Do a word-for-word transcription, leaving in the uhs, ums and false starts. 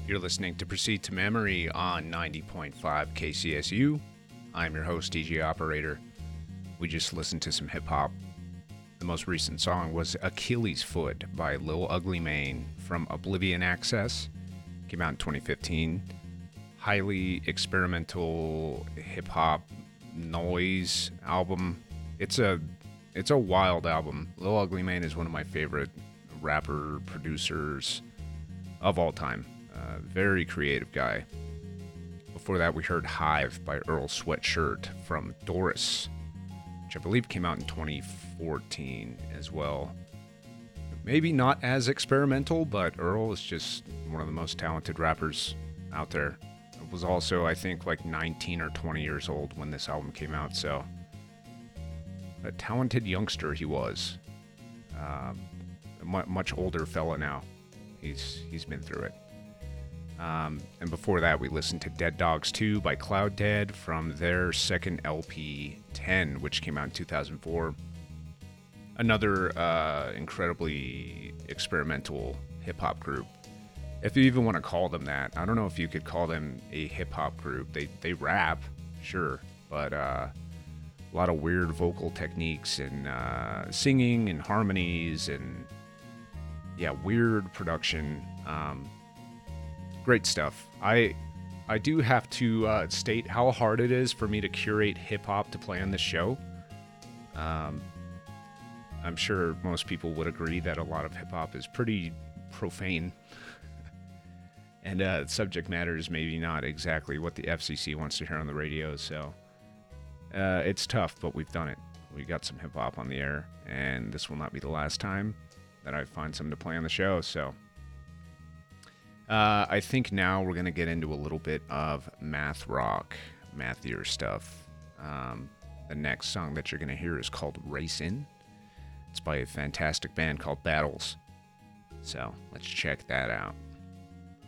You're listening to Proceed to Memory on ninety point five K C S U. I'm your host, D J Operator. We just listened to some hip-hop. The most recent song was Achilles Foot by Lil Ugly Mane from Oblivion Access. Came out in twenty fifteen. Highly experimental hip-hop noise album. It's a it's a wild album. Lil Ugly Mane is one of my favorite rapper producers of all time. Uh, very creative guy. Before that, we heard Hive by Earl Sweatshirt from Doris, which I believe came out in twenty fourteen as well. Maybe not as experimental, but Earl is just one of the most talented rappers out there. It was also, I think, like nineteen or twenty years old when this album came out, so a talented youngster he was. Um, a mu- much older fella now. He's he's been through it. Um, and before that, we listened to Dead Dogs two by Cloud Dead from their second L P, ten, which came out in two thousand four. Another uh, incredibly experimental hip-hop group. If you even want to call them that. I don't know if you could call them a hip-hop group. They they rap, sure, but uh, a lot of weird vocal techniques and uh, singing and harmonies and, yeah, weird production. Um, Great stuff. I I do have to uh, state how hard it is for me to curate hip-hop to play on this show. Um, I'm sure most people would agree that a lot of hip-hop is pretty profane. and uh, subject matter is maybe not exactly what the F C C wants to hear on the radio, so uh, it's tough, but we've done it. We got some hip-hop on the air, and this will not be the last time that I find something to play on the show, so... Uh, I think now we're going to get into a little bit of math rock, mathier stuff. Um, the next song that you're going to hear is called Racin'. It's by a fantastic band called Battles. So let's check that out.